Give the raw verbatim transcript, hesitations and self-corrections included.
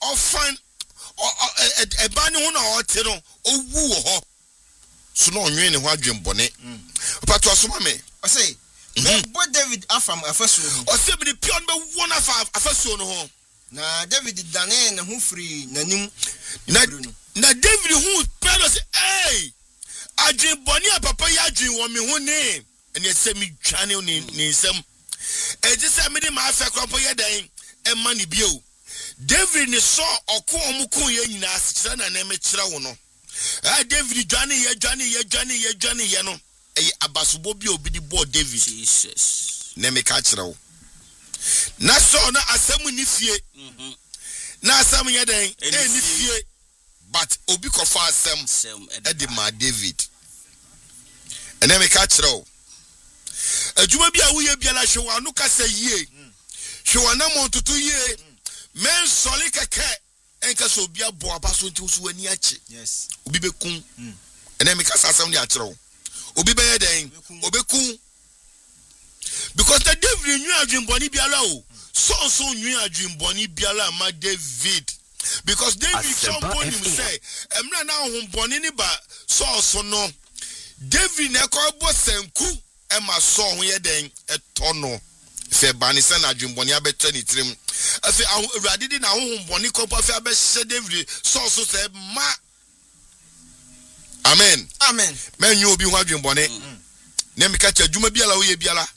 ofan e ba ne ho na o te no owu wo ho so no onwe ne ho adwembone pato so ma me o say me bo David afam afaso no o say me pion be won afa afaso no ho na David dane ne ho firi nanim na na David hu pero say hey adwembone a papa ya adwen wo me ho ne ene se me twane ne ne nsam e ti se me de ma afa kropo ye dan e ma ne bio David ne so oko omukun ye nyina asira na na me kire wo no ah David dwane ye dwane ye dwane ye dwane ye no e abasubo bi obi di bo David Jesus na me ka kire wo na so na asem ni fie mhm na asem ye den e ni fie but obi ko fa asem e di ma David na me ka kire wo adwuma bi a wo ye biala hwe anu ka sa yie hwe wana mo tutu yie men soli keke enka so bia bo abaso nti so wani achi yes obi bekun mm ene me kasa asem ni akire wo obi be yeden obekun because the David knew adwemboni biala o so so knew adwemboni biala ma David because David so boni say emra na homboni ni ba so so no David na ko bo senku e ma so ho yeden etono fe bani se na adwemboni abetwa ni tirim afi awurade di na homboni ko pa fe abehye David so so say ma amen amen men you obi ho adwemboni na me ka cha adwuma biala wo ye biala